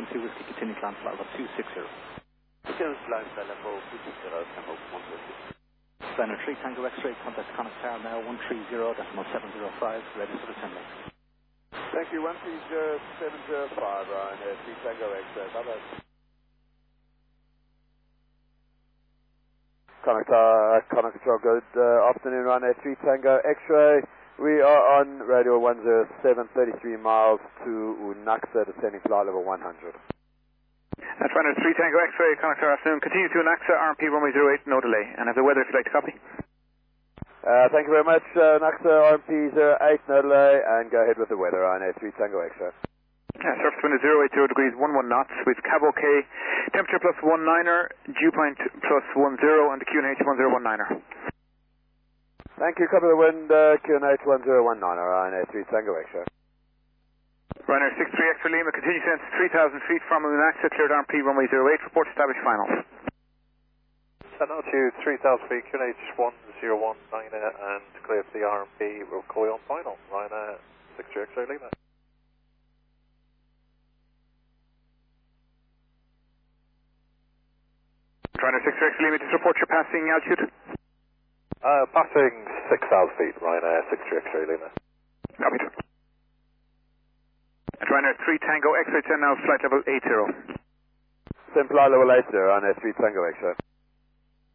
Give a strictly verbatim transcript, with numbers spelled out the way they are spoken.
one two Whiskey, continue climb flight level two six zero. Continuous climb flight level two six zero, tempo one two six. Runner three Tango X-ray, contact Connacht Tower now, one three zero, decimal seven zero five, ready for the descent. Thank you, one three zero seven zero five, Ryan, uh, three Tango X-ray, bye-bye. Connacht Tower, Connacht Control, good uh, afternoon, Ryan, three Tango X-ray. We are on radio one zero seven, thirty-three miles to Unaxa, descending flight level one hundred. That's runner three Tango X-ray, Connacht Tower, afternoon. Continue to Unaxa, R M P runway zero eight, no delay. And have the weather if you'd like to copy. Uh, thank you very much, uh, Unaxa, R M P zero eight, no delay, and go ahead with the weather, Ryan, three Tango X-ray. Yeah, surface wind is zero eight zero degrees, one one knots, with cab okay, temperature plus one niner, dew point plus one zero, and the Q N H one zero one niner. Thank you, copy the wind, uh, Q N H one zero one niner, Ryan, three Tango X-ray. Runner six three X-ray Lima, continue descent three thousand feet from Unaxa, cleared R M P runway zero eight, report established final. Send out to three thousand feet, Q N H one zero one niner, and clear for the R M P, we'll call you on final. Ryan six three X-ray Lima. Runner six three X-ray Lima, just report your passing altitude. Uh, passing six thousand feet, Ryan six three X-ray Lima. Copy. At Ryanair three Tango X-ray ten now, flight level eight zero. Sim flight level eight zero, Ryanair three Tango X-ray.